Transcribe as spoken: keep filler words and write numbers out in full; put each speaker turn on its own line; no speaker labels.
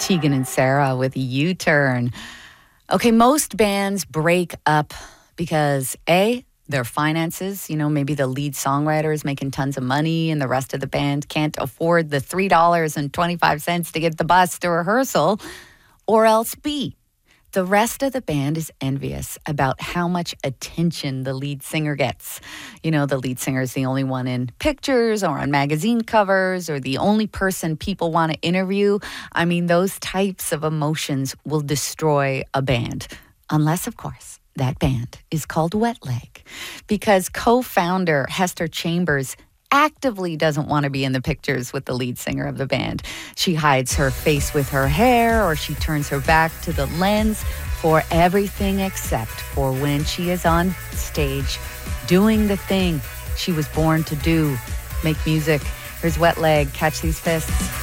Tegan and Sarah with U-Turn. Okay, most bands break up because A, their finances, you know, maybe the lead songwriter is making tons of money and the rest of the band can't afford the three dollars and twenty-five cents to get the bus to rehearsal. Or else B, the rest of the band is envious about how much attention the lead singer gets. You know, the lead singer is the only one in pictures or on magazine covers or the only person people want to interview. I mean, those types of emotions will destroy a band. Unless, of course, that band is called Wet Leg. Because co-founder Hester Chambers actively doesn't want to be in the pictures with the lead singer of the band. She hides her face with her hair or she turns her back to the lens for everything except for when she is on stage doing the thing she was born to do, make music. Here's Wet Leg. Catch these fists.